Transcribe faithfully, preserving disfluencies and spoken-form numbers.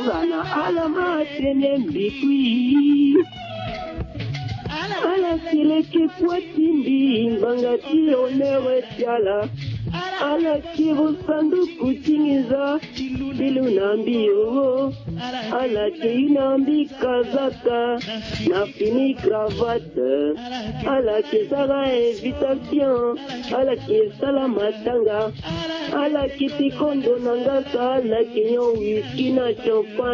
Zana alama tene mbikwi ala kileke kwa timbi mbangati onewe tiala ala kivu sanduku tingiza bilu nambi owo ala ke nambi kazaka na fini cravate ala ke sara invitation ala ke sala matanga ala ke tikondo nangasa ala ke nyo whisky na champagne